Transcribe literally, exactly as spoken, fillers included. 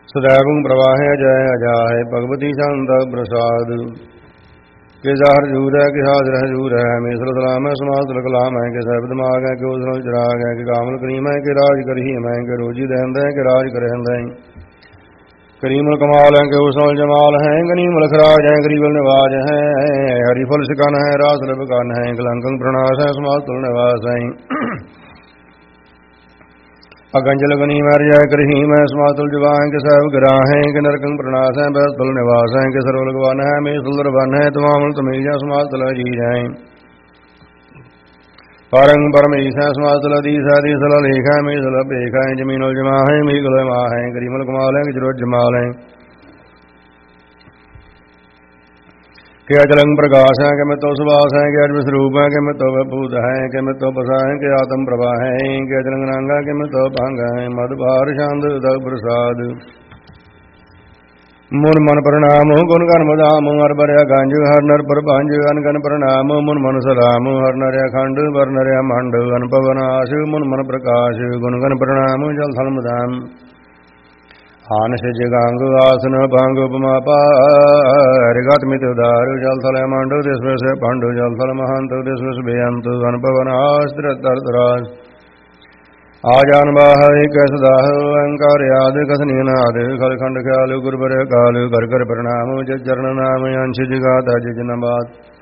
सदैवं प्रवाहे जय अजाय भगवती शांत प्रसाद के जाहर जूर है कि हाजर है जूर है मेसर सलाम है समातल कलाम है कि सहब दिमाग है कि उसल चिराग है कि कामल करीम है कि राज करही मैं कि रोजी दहंद है कि राज करहंद है करीमल कमाल है कि उसल जमाल है गनीमल खराज है गरीबल निवाज है हरिफल सिकन है रास लब कन है कलंकं प्रणाश है समातल निवास है अगंजल गनी मर जाय करही मैं समातुल जवान के साहब गिरा है कि नरकं प्रणाश है बैतुल निवास है कि सरवल गवन है मे सुंदर वन है तमामल तमीजा समातुल जी जाए पारंग परमेश है समातुल अधीस है अधीसल लेख है मे सल बेख है जमीनुल जमा है मी गल मा है करीमल कमाल है कि जरूरत जमाल है कि अचलंग प्रकाश है कि मैं तो सुभाष है कि अजब स्वरूप है कि मैं तो भूत है कि मैं तो बसा है कि आत्म प्रभा है कि अचलंग नांगा कि मैं तो भांग है मद भार शांत प्रसाद मुन मन प्रणाम गुण गण मदाम हर बरया गंज हर नर पर भंज अनगन प्रणाम मुन मन सलाम हर नरया खंड बर नरया मंड अनपवनाश मुन मन प्रकाश गुण गण प्रणाम जल थल मदाम आनश जगांग आसन भांग उपमा पार गत मित उदार जल थल मंड दिस्व से पंड जल थल महंत दिस्व बेअंत अनपवनाश तर तराज आजान बाह कैस दाह अहंकार याद कसनी नाद खलखंड ख्याल गुरबर काल कर कर प्रणाम जग चरण नाम अंश जगाता जज नबात